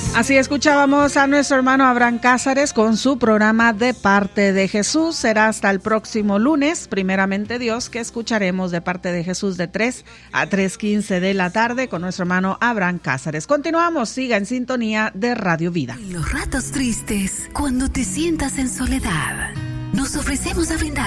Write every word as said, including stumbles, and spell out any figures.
Así escuchábamos a nuestro hermano Abraham Cázares con su programa De Parte de Jesús. Será hasta el próximo lunes, primeramente Dios, que escucharemos De Parte de Jesús de tres a tres quince de la tarde con nuestro hermano Abraham Cázares. Continuamos, siga en sintonía de Radio Vida. En los ratos tristes, cuando te sientas en soledad, nos ofrecemos a brindar